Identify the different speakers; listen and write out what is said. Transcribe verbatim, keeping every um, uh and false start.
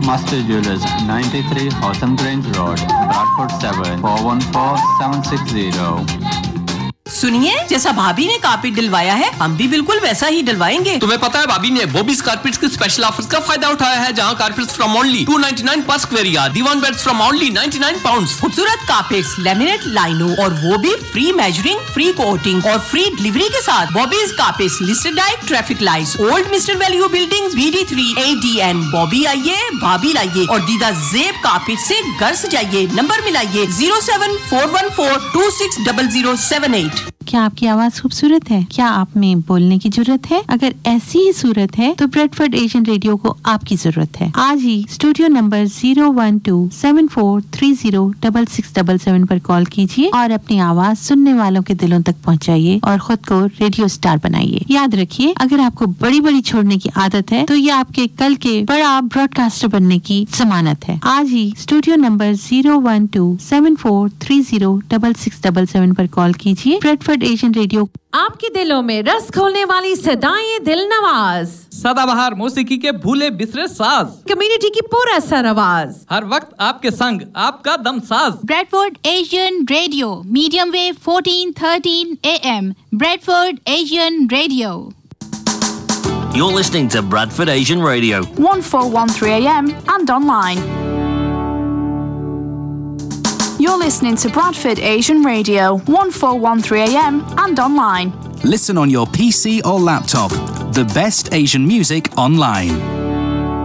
Speaker 1: Master Jewelers, ninety-three Hotham Grange Road, Bradford seven four one four seven six zero.
Speaker 2: सुनिए, जैसा भाभी ने carpet दिलवाया है, हम भी बिल्कुल वैसा ही दिलवाएंगे।
Speaker 3: तुम्हें पता है भाभी ने बॉबीज कारपेट्स के स्पेशल ऑफर्स का फायदा उठाया है, जहां carpets from only to ninety nine पर square yard, Diwan beds from only ninety nine pounds.
Speaker 2: खूबसूरत कारपेट्स, लैमिनेट लाइनों और वो भी फ्री मेजरिंग, फ्री कोटिंग और फ्री डिलीवरी के साथ। Bobby's carpets listed diet, traffic lights, old mister value buildings, B D three A D N. Bobby आइए, भाभी लाइए और दीदा जेब कारपेट से घर सजाइए। Number मिलाइए zero seven four one four to six zero zero seven eight.
Speaker 4: क्या आपकी आवाज खूबसूरत है? क्या आप में बोलने की जरूरत है? अगर ऐसी ही सूरत है तो ब्रेडफोर्ड एशियन रेडियो को आपकी जरूरत है। आज ही studio number zero one two seven four three zero six six seven seven पर कॉल कीजिए और अपनी आवाज सुनने वालों के दिलों तक पहुंचाइए और खुद को रेडियो स्टार बनाइए। याद रखिए, अगर आपको बड़ी बड़ी छोड़ने की आदत है तो ये आपके कल के बड़ा ब्रॉडकास्टर बनने की जमानत है। आज ही studio number zero one two seven four three zero six six seven seven पर कॉल कीजिए। ब्रेडफोर्ड एशियन रेडियो
Speaker 5: आपके दिलों में रस खोलने वाली सदाएं दिल नवाज,
Speaker 6: सदाबहार मौसीकी के भूले बिसरे साज,
Speaker 5: कम्युनिटी की पूरा सर आवाज,
Speaker 6: हर वक्त आपके संग आपका दम साज।
Speaker 7: Bradford Asian radio, medium wave fourteen thirteen A M, Bradford Asian Radio.
Speaker 8: You're listening to Bradford Asian Radio,
Speaker 9: one four one three A M and online. You're listening to Bradford Asian Radio, one four one three A M and online.
Speaker 10: Listen on your P C or laptop. The best Asian music online.